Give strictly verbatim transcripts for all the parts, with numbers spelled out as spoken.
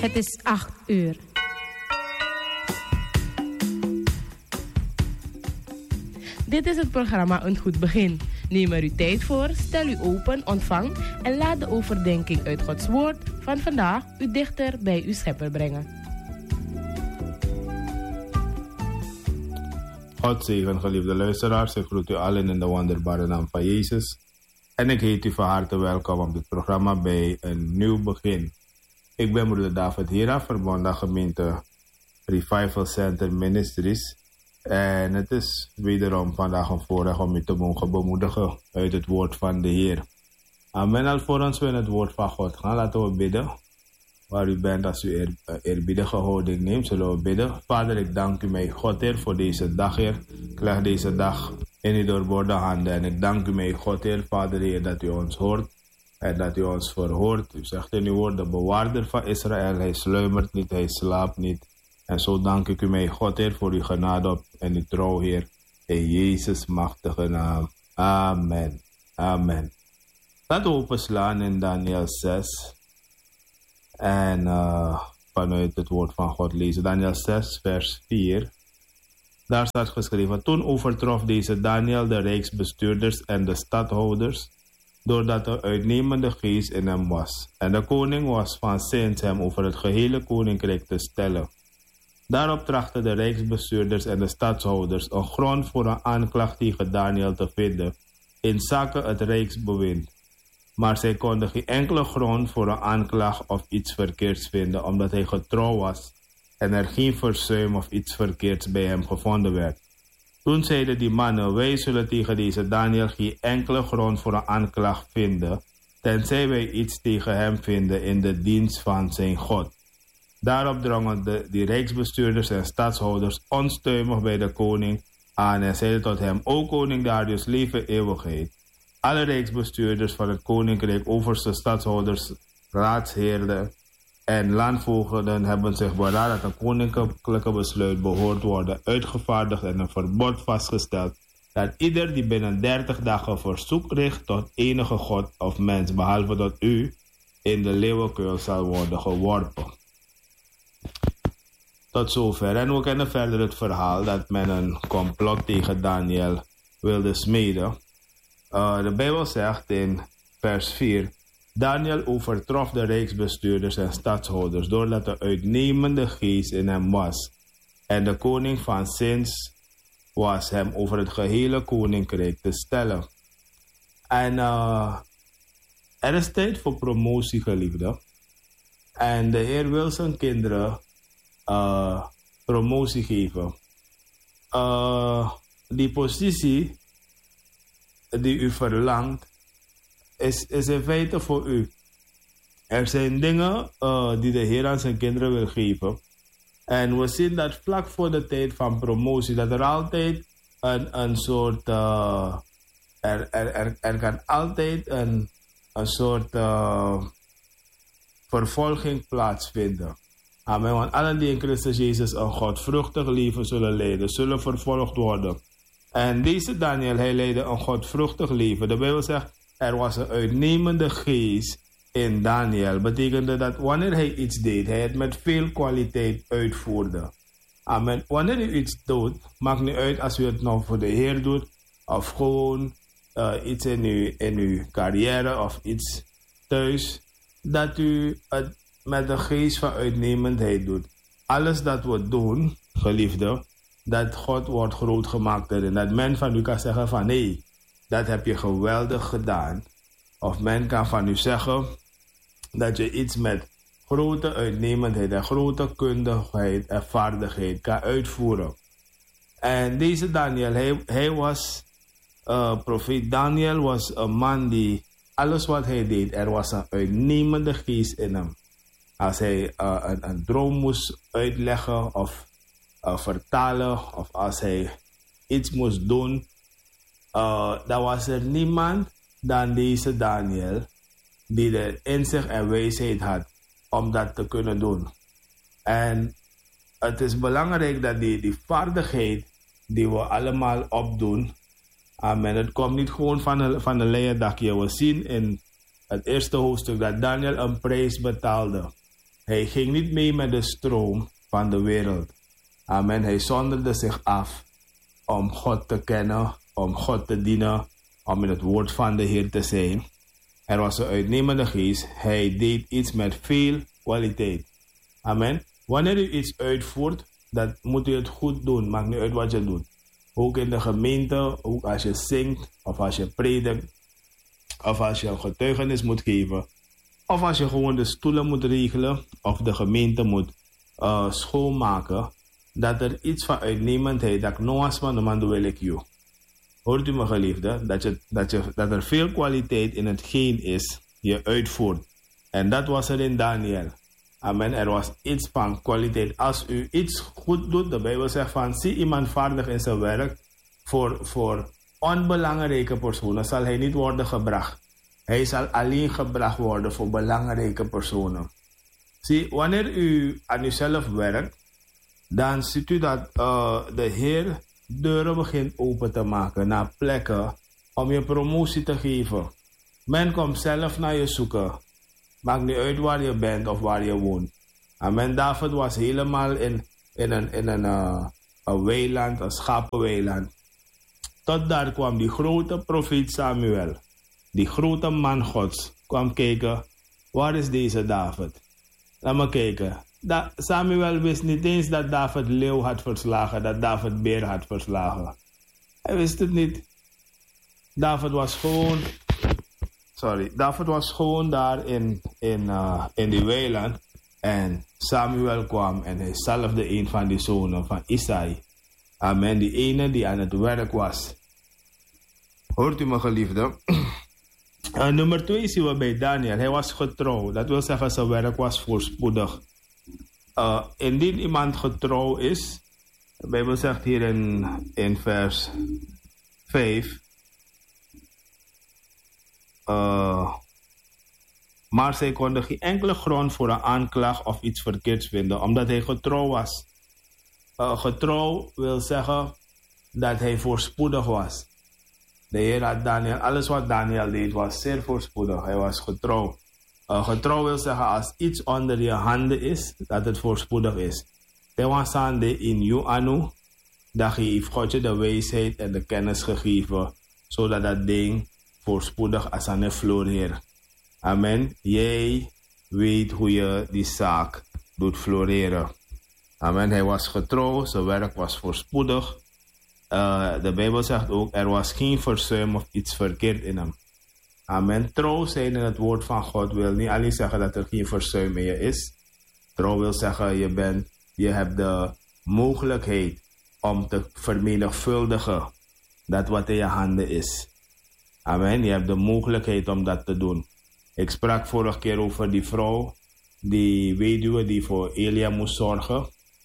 Het is acht uur. Dit is het programma Een Goed Begin. Neem er uw tijd voor, stel u open, ontvang en laat de overdenking uit Gods Woord van vandaag u dichter bij uw Schepper brengen. God zegen, geliefde luisteraars. Ik groet u allen in de wonderbare naam van Jezus. En ik heet u van harte welkom op dit programma bij Een Nieuw Begin. Ik ben broeder David Hira, verbonden gemeente Revival Center Ministries. En het is wederom vandaag een voorrecht om u te mogen bemoedigen uit het woord van de Heer. Amen. Alvorens we in het woord van God gaan, laten we bidden. Waar u bent, als u eer, eerbiedige houding neemt, zullen we bidden. Vader, ik dank u, mijn God, Heer, voor deze dag, Heer. Ik leg deze dag in uw doorboorde handen. En ik dank u, mijn God, Heer, Vader, Heer, dat u ons hoort. En dat u ons verhoort. U zegt in uw woord, de bewaarder van Israël. Hij sluimert niet, hij slaapt niet. En zo dank ik u, mijn God, Heer, voor uw genade op en uw trouw, Heer. In Jezus' machtige naam. Amen. Amen. Laten we openslaan in Daniel zes. En uh, vanuit het woord van God lezen. Daniel zes, vers vier. Daar staat geschreven. Toen overtrof deze Daniel de rijksbestuurders en de stadhouders, doordat de uitnemende geest in hem was. En de koning was van zins hem over het gehele koninkrijk te stellen. Daarop trachten de rijksbestuurders en de stadshouders een grond voor een aanklacht tegen Daniel te vinden in zaken het rijksbewind. Maar zij konden geen enkele grond voor een aanklacht of iets verkeerds vinden, omdat hij getrouw was en er geen verzuim of iets verkeerds bij hem gevonden werd. Toen zeiden die mannen, wij zullen tegen deze Daniel geen enkele grond voor een aanklacht vinden, tenzij wij iets tegen hem vinden in de dienst van zijn God. Daarop drongen de, die rijksbestuurders en stadshouders onstuimig bij de koning aan en zeiden tot hem, O koning Darius, leven eeuwigheid. Alle rijksbestuurders van het koninkrijk, overste, stadshouders, raadsheerden en landvoogden hebben zich beraad dat een koninklijke besluit behoort worden uitgevaardigd en een verbod vastgesteld dat ieder die binnen dertig dagen verzoek richt tot enige god of mens, behalve tot u, in de leeuwenkuil zal worden geworpen. Tot zover. En we kennen verder het verhaal dat men een complot tegen Daniel wilde smeden. Uh, de Bijbel zegt in vers vier, Daniel overtrof de rijksbestuurders en stadshouders doordat de uitnemende geest in hem was. En de koning van zins was hem over het gehele koninkrijk te stellen. En uh, er is tijd voor promotie, geliefde. En de Heer wil zijn kinderen uh, promotie geven. Uh, die positie die u verlangt, is, is in feite voor u. Er zijn dingen uh, die de Heer aan zijn kinderen wil geven. En we zien dat vlak voor de tijd van promotie, dat er altijd een, een soort, uh, er, er, er, er kan altijd een, een soort uh, vervolging plaatsvinden. Amen. Want allen die in Christus Jezus een godvruchtig leven zullen leiden, zullen vervolgd worden. En deze Daniel, hij leidde een godvruchtig leven. De Bijbel zegt, er was een uitnemende geest in Daniel. Betekende dat wanneer hij iets deed, hij het met veel kwaliteit uitvoerde. Amen. Wanneer u iets doet, maakt niet uit als u het nou voor de Heer doet, of gewoon uh, iets in uw, in uw carrière, of iets thuis, dat u het met de geest van uitnemendheid doet. Alles dat we doen, geliefde, dat God wordt groot gemaakt en dat men van u kan zeggen van nee, dat heb je geweldig gedaan. Of men kan van u zeggen dat je iets met grote uitnemendheid en grote kundigheid en vaardigheid kan uitvoeren. En deze Daniel, hij, hij was, uh, profeet Daniel was een man die alles wat hij deed, er was een uitnemende geest in hem. Als hij uh, een, een droom moest uitleggen of uh, vertalen, of als hij iets moest doen, uh, dan was er niemand dan deze Daniel die de inzicht en wijsheid had om dat te kunnen doen. En het is belangrijk dat die, die vaardigheid die we allemaal opdoen, amen, het komt niet gewoon van een, van een leien dakje. We zien in het eerste hoofdstuk dat Daniel een prijs betaalde. Hij ging niet mee met de stroom van de wereld. Amen. Hij zonderde zich af om God te kennen, om God te dienen, om in het woord van de Heer te zijn. Er was een uitnemende geest. Hij deed iets met veel kwaliteit. Amen. Wanneer u iets uitvoert, dan moet u het goed doen. Maakt niet uit wat je doet. Ook in de gemeente, ook als je zingt, of als je predikt, of als je een getuigenis moet geven, of als je gewoon de stoelen moet regelen, of de gemeente moet uh, schoonmaken, dat er iets van uitnemendheid, dat ik no as man, man wil ik you. Hoort u me geliefde, dat, je, dat, je, dat er veel kwaliteit in hetgeen is, je uitvoert. En dat was er in Daniel. Amen, er was iets van kwaliteit. Als u iets goed doet, de Bijbel zegt van, zie iemand vaardig in zijn werk, voor, voor onbelangrijke personen zal hij niet worden gebracht. Hij zal alleen gebracht worden voor belangrijke personen. Zie, wanneer u aan uzelf werkt, dan ziet u dat uh, de Heer deuren begint open te maken naar plekken om je promotie te geven. Men komt zelf naar je zoeken. Maakt niet uit waar je bent of waar je woont. Amen. David was helemaal in, in een, in een, uh, een weiland, een schapenweiland. Tot daar kwam die grote profeet Samuel. Die grote man Gods kwam kijken, waar is deze David? Laat me kijken. Da- Samuel wist niet eens dat David leeuw had verslagen, dat David beer had verslagen. Hij wist het niet. David was gewoon, sorry, David was gewoon daar in, in, uh, in die weiland. En Samuel kwam en hij zalfde een van die zonen van Isaï. Amen, die ene die aan het werk was. Hoort u me geliefde? Uh, nummer twee zien we bij Daniel. Hij was getrouw. Dat wil zeggen, zijn werk was voorspoedig. Uh, indien iemand getrouw is, de Bijbel zegt hier in, in vers vijf. Uh, maar zij konden geen enkele grond voor een aanklacht of iets verkeerds vinden, omdat hij getrouw was. Uh, getrouw wil zeggen dat hij voorspoedig was. De Heer had Daniel, alles wat Daniel deed was zeer voorspoedig. Hij was getrouw. Uh, getrouw wil zeggen als iets onder je handen is, dat het voorspoedig is. Tewasande in you anu, dat heeft God je de wijsheid en de kennis gegeven, zodat dat ding voorspoedig als aan een floreert. Amen. Jij weet hoe je die zaak doet floreren. Amen. Hij was getrouw, zijn werk was voorspoedig. Uh, de Bijbel zegt ook, er was geen verzuim of iets verkeerd in hem. Amen. Trouw zijn in het woord van God wil niet alleen zeggen dat er geen verzuim in je is. Trouw wil zeggen, je, bent, je hebt de mogelijkheid om te vermenigvuldigen dat wat in je handen is. Amen. Je hebt de mogelijkheid om dat te doen. Ik sprak vorige keer over die vrouw, die weduwe die voor Elia moest zorgen.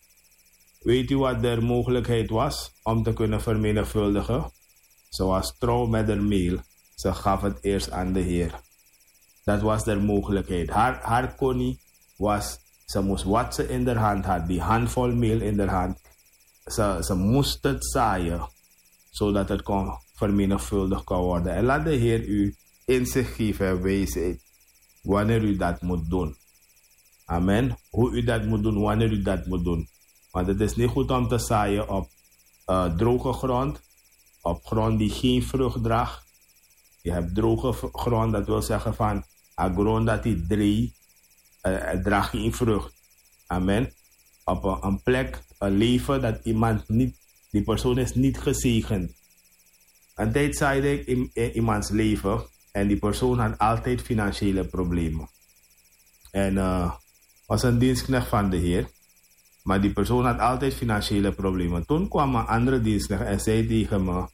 Weet u wat de mogelijkheid was om te kunnen vermenigvuldigen? Ze was trouw met haar meel. Ze gaf het eerst aan de Heer. Dat was de mogelijkheid. Haar, haar koning was, ze moest wat ze in haar hand had, die handvol meel in haar hand. Ze, ze moest het zaaien, zodat het kon vermenigvuldigd kon worden. En laat de Heer u inzicht geven en wijsheid wanneer u dat moet doen. Amen. Hoe u dat moet doen, wanneer u dat moet doen. Want het is niet goed om te zaaien op uh, droge grond, op grond die geen vrucht draagt. Je hebt droge grond, dat wil zeggen van een grond dat die drie, uh, het draagt geen vrucht. Amen. Op een, een plek, een leven dat iemand niet, die persoon is niet gezegend. Een tijd zaaide ik in, in iemands leven en die persoon had altijd financiële problemen. En uh, was een dienstknecht van de Heer. Maar die persoon had altijd financiële problemen. Toen kwam een andere dienstknecht en zei tegen me,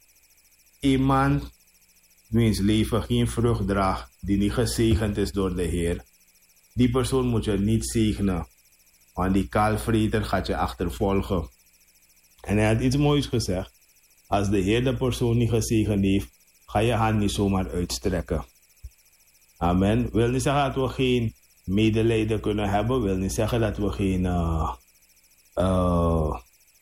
iemand wiens leven geen vrucht draagt, die niet gezegend is door de Heer, die persoon moet je niet zegenen. Want die kaalvreter gaat je achtervolgen. En hij had iets moois gezegd. Als de Heer de persoon niet gezegend heeft, ga je hand niet zomaar uitstrekken. Amen. Wil niet zeggen dat we geen medelijden kunnen hebben. Wil niet zeggen dat we geen uh, uh,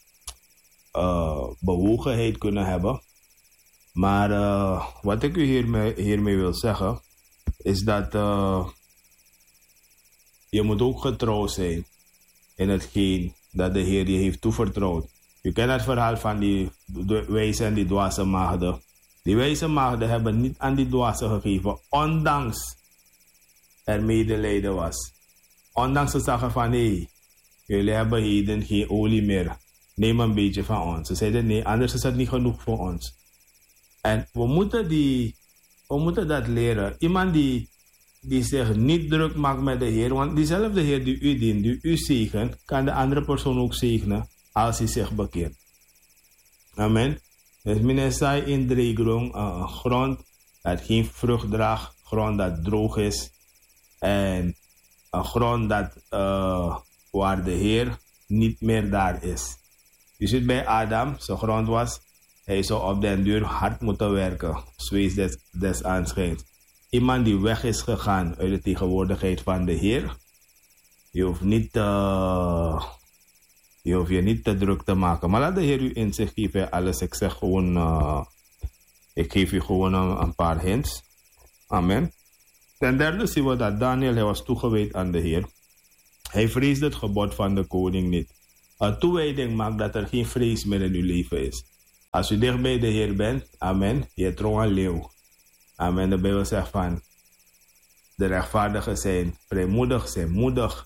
uh, bewogenheid kunnen hebben. Maar uh, wat ik u hiermee, hiermee wil zeggen, is dat uh, je moet ook getrouw zijn in hetgeen dat de Heer je heeft toevertrouwd. Je kent het verhaal van die wijze en die dwaze maagden. Die wijze maagden hebben niet aan die dwaze gegeven, ondanks er medelijden was. Ondanks ze zeggen van, hé, hey, jullie hebben heden geen olie meer. Neem een beetje van ons. Ze zeiden, nee, anders is het niet genoeg voor ons. En we moeten, die, we moeten dat leren. Iemand die, die zich niet druk maakt met de Heer, want diezelfde Heer die u dient, die u zegent, kan de andere persoon ook zegenen als hij zich bekeert. Amen. Dus meneer zei in Dreegrong, een grond dat geen vrucht draagt, grond dat droog is en een grond dat, uh, waar de Heer niet meer daar is. Je ziet bij Adam, zijn grond was, hij zou op den duur hard moeten werken, zwees des, des aanschijns. Iemand die weg is gegaan uit de tegenwoordigheid van de Heer, je hoeft niet uh, je hoeft je niet te druk te maken. Maar laat de Heer u inzicht geven alles. Ik zeg gewoon, uh, ik geef u gewoon een, een paar hints. Amen. Ten derde zien we dat Daniel, hij was toegewijd aan de Heer. Hij vreesde het gebod van de koning niet. Een toewijding maakt dat er geen vrees meer in uw leven is. Als u dicht bij de Heer bent, amen, je troon een leeuw. Amen, de Bijbel zegt van, de rechtvaardigen zijn vrijmoedig, zijn moedig.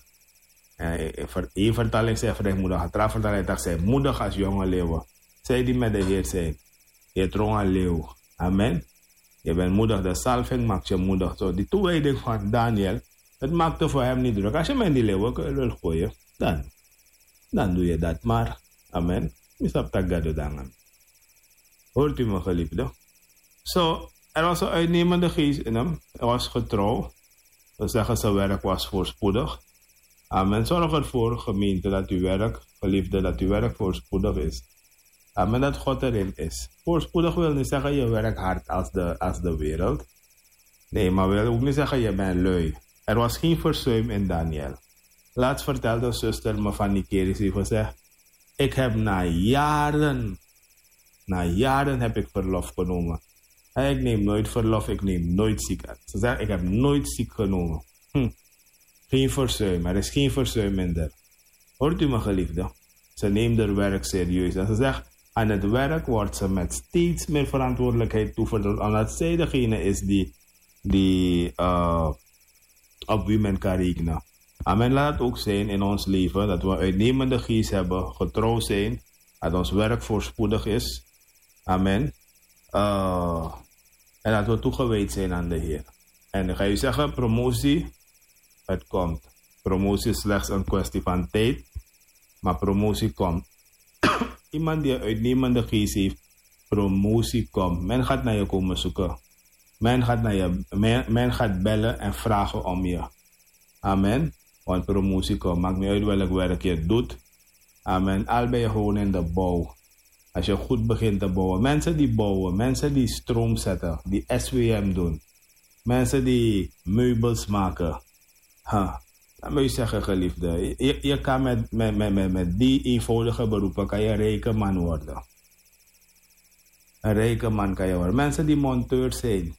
Eén vertaling zegt vrijmoedig, een andere vertaling zegt zijn moedig als jonge leeuwen. Zij die met de Heer zijn, je troon een leeuw. Amen. Je bent moedig, de salving maakt je moedig. Zo, die toewijding van Daniel, het maakte voor hem niet druk. Als je met die leeuwen wil gooien, dan, dan doe je dat maar. Amen. Misap tagado dangan. Hoort u me, geliefde? Zo, er was een uitnemende geest in hem. Hij was getrouw. We zeggen zijn werk was voorspoedig. Amen. Zorg ervoor, gemeente, dat uw werk, geliefde, dat uw werk voorspoedig is. Amen, dat God erin is. Voorspoedig wil niet zeggen je werkt hard als de, als de wereld. Nee, maar wil ook niet zeggen je bent lui. Er was geen verzuim in Daniel. Laatst vertelde zuster me van Nikeris heeft gezegd, ik heb na jaren, na jaren heb ik verlof genomen. En ik neem nooit verlof, ik neem nooit ziek. Ze zegt, ik heb nooit ziek genomen. Hm. Geen verzuim, er is geen verzuim in der. Hoort u me, geliefde? Ze neemt haar werk serieus. En ze zegt, aan het werk wordt ze met steeds meer verantwoordelijkheid toevertrouwd. Omdat zij degene is die, die uh, op wie men kan rekenen. Amen, laat het ook zijn in ons leven dat we uitnemende geest hebben, getrouw zijn, dat ons werk voorspoedig is. Amen. Uh, en dat we toegewijd zijn aan de Heer. En dan ga je zeggen, promotie, het komt. Promotie is slechts een kwestie van tijd, maar promotie komt. Iemand die een uitnemende geest heeft, promotie komt. Men gaat naar je komen zoeken. Men gaat, naar je, men, men gaat bellen en vragen om je. Amen. Want promotie komt. Maakt niet uit welk werk je doet. Amen. Al ben je gewoon in de bouw. Als je goed begint te bouwen. Mensen die bouwen. Mensen die stroom zetten. Die S W M doen. Mensen die meubels maken. Huh. Dan moet je zeggen, geliefde. Je, je kan met, met, met, met, met die eenvoudige beroepen kan je een rijke man worden. Een rijke man kan je worden. Mensen die monteurs zijn.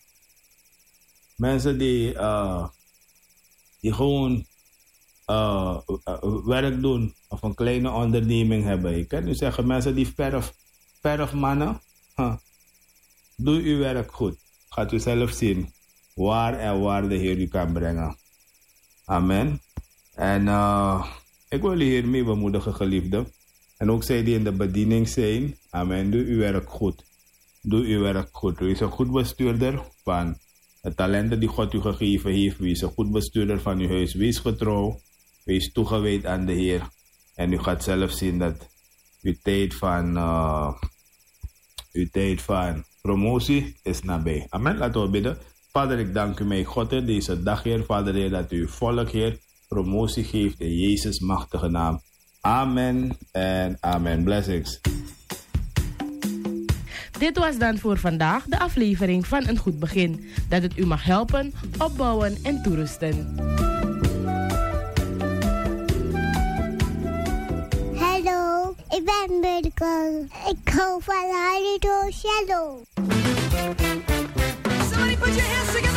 Mensen die, uh, die gewoon uh, uh, werk doen. Of een kleine onderneming hebben. Ik kan nu zeggen, mensen die verf, verfmannen. Huh. Doe uw werk goed. Gaat u zelf zien waar en waar de Heer u kan brengen. Amen. En uh, ik wil hiermee bemoedigen, geliefde. En ook zij die in de bediening zijn. Amen. Doe uw werk goed. Doe uw werk goed. Wees een goed bestuurder van de talenten die God u gegeven heeft. Wees een goed bestuurder van uw huis. Wees getrouw. Wees toegewijd aan de Heer. En u gaat zelf zien dat uw tijd van, uh, uw tijd van promotie is nabij. Amen. Laten we bidden. Vader, ik dank u, mijn God, in deze dag, Heer. Vader, Heer, dat u volk, Heer, promotie geeft in Jezus' machtige naam. Amen en amen. Blessings. Dit was dan voor vandaag de aflevering van Een Goed Begin. Dat het u mag helpen, opbouwen en toerusten. Hallo, ik ben Birko. Ik hou van Radio Shalom. Somebody put your hands together.